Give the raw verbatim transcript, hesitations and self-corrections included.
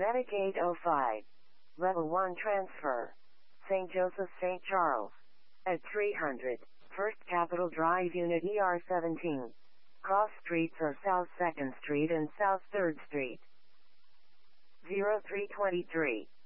Medic eight oh five. Level one transfer. Saint Joseph Saint Charles. At three hundred. First Capitol Drive Unit E R seventeen. Cross streets are South second Street and South third Street. zero three two three.